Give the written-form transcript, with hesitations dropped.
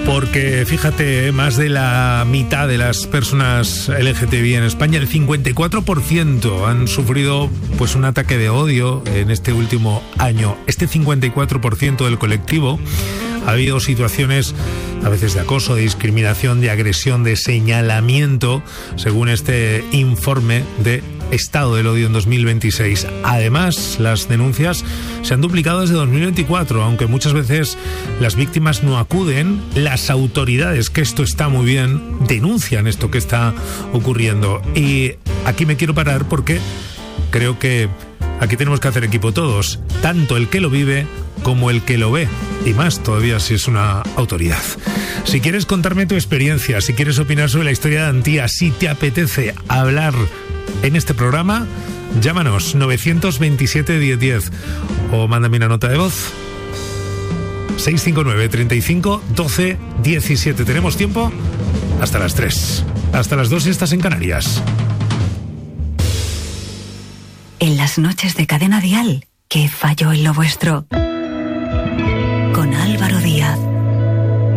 Porque fíjate, más de la mitad de las personas LGTBI en España, el 54%, han sufrido pues un ataque de odio en este último año. Este 54% del colectivo ha habido situaciones a veces de acoso, de discriminación, de agresión, de señalamiento, según este informe de Estado del Odio en 2026. Además, las denuncias se han duplicado desde 2024, aunque muchas veces las víctimas no acuden. Las autoridades, que esto está muy bien, denuncian esto que está ocurriendo. Y aquí me quiero parar porque creo que aquí tenemos que hacer equipo todos, tanto el que lo vive como el que lo ve, y más todavía si es una autoridad. Si quieres contarme tu experiencia, si quieres opinar sobre la historia de Antía, si te apetece hablar en este programa, llámanos 927 1010 o mándame una nota de voz 659 35 12 17. Tenemos tiempo hasta las 3, hasta las 2 si estás en Canarias. En las noches de Cadena Dial, ¿qué falló en lo vuestro? Con Álvaro Díaz.